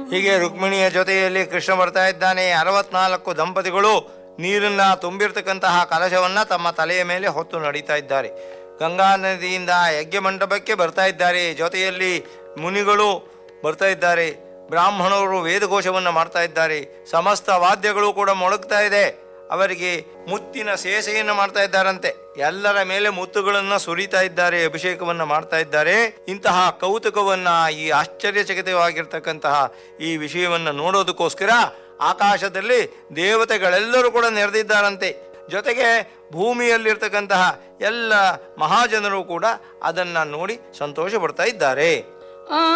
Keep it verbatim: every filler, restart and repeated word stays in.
ಹೀಗೆ ರುಕ್ಮಿಣಿಯ ಜೊತೆಯಲ್ಲಿ ಕೃಷ್ಣ ಬರ್ತಾ ಇದ್ದಾನೆ. ಅರವತ್ನಾಲ್ಕು ದಂಪತಿಗಳು ನೀರನ್ನ ತುಂಬಿರ್ತಕ್ಕಂತಹ ಕಲಶವನ್ನ ತಮ್ಮ ತಲೆಯ ಮೇಲೆ ಹೊತ್ತು ನಡೀತಾ ಇದ್ದಾರೆ. ಗಂಗಾ ನದಿಯಿಂದ ಯಜ್ಞ ಮಂಟಪಕ್ಕೆ ಬರ್ತಾ ಇದ್ದಾರೆ. ಜೊತೆಯಲ್ಲಿ ಮುನಿಗಳು ಬರ್ತಾ ಇದ್ದಾರೆ. ಬ್ರಾಹ್ಮಣರು ವೇದಘೋಷವನ್ನು ಮಾಡ್ತಾ ಇದ್ದಾರೆ. ಸಮಸ್ತ ವಾದ್ಯಗಳು ಕೂಡ ಮೊಳಗ್ತಾ ಇದೆ. ಅವರಿಗೆ ಮುತ್ತಿನ ಸೇಸೆಯನ್ನು ಮಾಡ್ತಾ ಇದ್ದಾರಂತೆ. ಎಲ್ಲರ ಮೇಲೆ ಮುತ್ತುಗಳನ್ನು ಸುರಿತಾ ಇದ್ದಾರೆ, ಅಭಿಷೇಕವನ್ನು ಮಾಡ್ತಾ ಇದ್ದಾರೆ. ಇಂತಹ ಕೌತುಕವನ್ನ, ಈ ಆಶ್ಚರ್ಯಚಕಿತವಾಗಿರ್ತಕ್ಕಂತಹ ಈ ವಿಷಯವನ್ನು ನೋಡೋದಕ್ಕೋಸ್ಕರ ಆಕಾಶದಲ್ಲಿ ದೇವತೆಗಳೆಲ್ಲರೂ ಕೂಡ ನೆರೆದಿದ್ದಾರಂತೆ. ಜೊತೆಗೆ ಭೂಮಿಯಲ್ಲಿರ್ತಕ್ಕಂತಹ ಎಲ್ಲ ಮಹಾಜನರು ಕೂಡ ಅದನ್ನ ನೋಡಿ ಸಂತೋಷ ಪಡ್ತಾ ಇದ್ದಾರೆ.